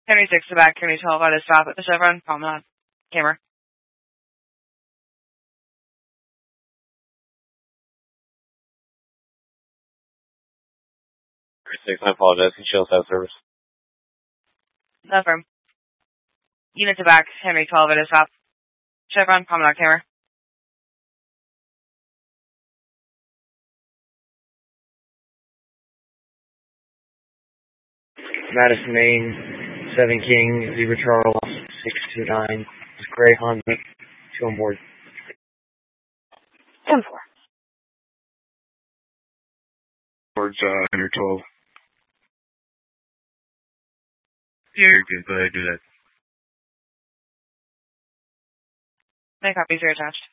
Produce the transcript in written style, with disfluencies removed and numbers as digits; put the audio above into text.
Henry 6 to back, Henry 12 out of stop at the Chevron, Promenade, camera. 6, I apologize. Can Shields have service? Affirm. Unit to back, Henry 12 at a stop. Chevron, Promenade, camera. Madison, Maine, 7 King, Zebra Charles, 629. Gray Honda, 2 on board. 10-4. Towards Henry 12. Yeah, you're good. Go ahead, do that. My copies are attached.